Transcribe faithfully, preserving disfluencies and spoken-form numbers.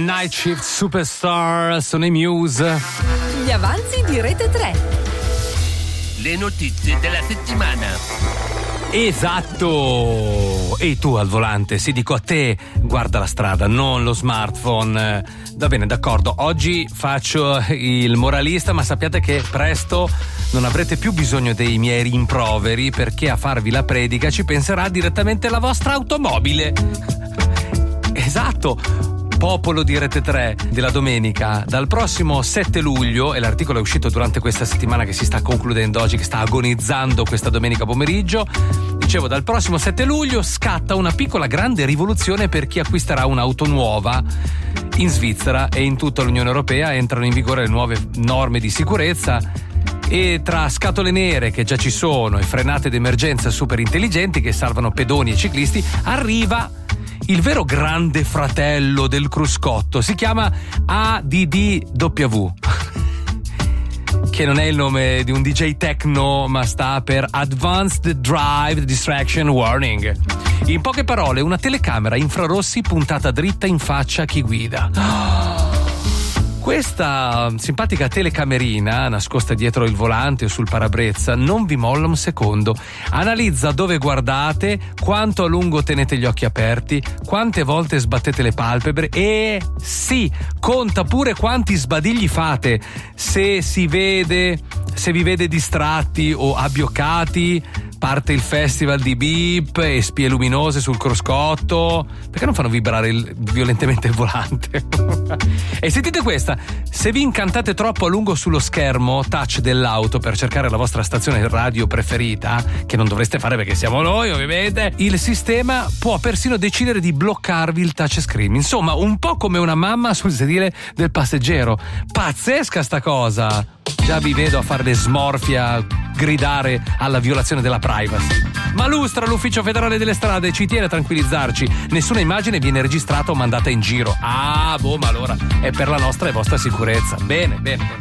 Night Shift Superstar, sono i Muse. Gli avanzi di Rete tre. Le notizie della settimana. Esatto. E tu al volante, sì, dico a te, guarda la strada, non lo smartphone. Va bene, d'accordo, oggi faccio il moralista, ma sappiate che presto non avrete più bisogno dei miei rimproveri, perché a farvi la predica ci penserà direttamente la vostra automobile. Esatto, popolo di Rete tre della domenica. Dal prossimo sette luglio, e l'articolo è uscito durante questa settimana che si sta concludendo oggi, che sta agonizzando questa domenica pomeriggio, dicevo, dal prossimo sette luglio scatta una piccola grande rivoluzione per chi acquisterà un'auto nuova. In Svizzera e in tutta l'Unione Europea entrano in vigore le nuove norme di sicurezza, e tra scatole nere che già ci sono e frenate d'emergenza super intelligenti che salvano pedoni e ciclisti, arriva il vero grande fratello del cruscotto. Si chiama A D D W, che non è il nome di un D J techno, ma sta per Advanced Drive Distraction Warning. In poche parole, una telecamera infrarossi puntata dritta in faccia a chi guida. Questa simpatica telecamerina, nascosta dietro il volante o sul parabrezza, non vi molla un secondo. Analizza dove guardate, quanto a lungo tenete gli occhi aperti, quante volte sbattete le palpebre e sì, conta pure quanti sbadigli fate. Se si vede, se vi vede distratti o abbioccati, parte il festival di beep e spie luminose sul cruscotto. Perché non fanno vibrare il, violentemente il volante? E sentite questa: se vi incantate troppo a lungo sullo schermo touch dell'auto per cercare la vostra stazione radio preferita, che non dovreste fare perché siamo noi ovviamente, il sistema può persino decidere di bloccarvi il touchscreen. Insomma, un po' come una mamma sul sedile del passeggero. Pazzesca sta cosa. Già vi vedo a fare le smorfie, a gridare alla violazione della privacy. Ma Lustra, l'Ufficio Federale delle Strade, ci tiene a tranquillizzarci: nessuna immagine viene registrata o mandata in giro. Ah, boh, ma allora è per la nostra e vostra sicurezza. Bene, bene.